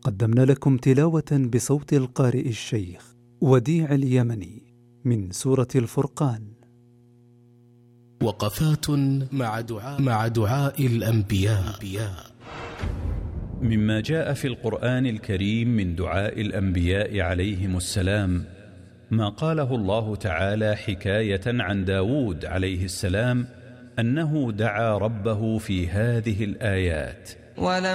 قدمنا لكم تلاوة بصوت القارئ الشيخ وديع اليمني من سورة الفرقان. وقفات مع دعاء الأنبياء. مما جاء في القرآن الكريم من دعاء الأنبياء عليهم السلام ما قاله الله تعالى حكاية عن داود عليه السلام أنه دعا ربه في هذه الآيات: